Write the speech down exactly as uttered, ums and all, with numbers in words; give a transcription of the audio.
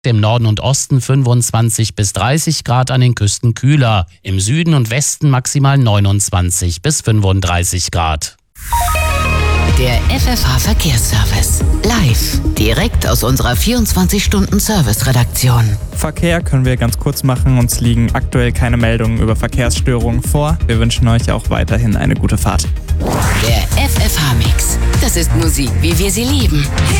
Im Norden und Osten fünfundzwanzig bis dreißig Grad, an den Küsten kühler. Im Süden und Westen maximal neunundzwanzig bis fünfunddreißig Grad. Der F F H-Verkehrsservice. Live. Direkt aus unserer vierundzwanzig-Stunden-Service-Redaktion. Verkehr können wir ganz kurz machen. Uns liegen aktuell keine Meldungen über Verkehrsstörungen vor. Wir wünschen euch auch weiterhin eine gute Fahrt. Der F F H-Mix. Das ist Musik, wie wir sie lieben.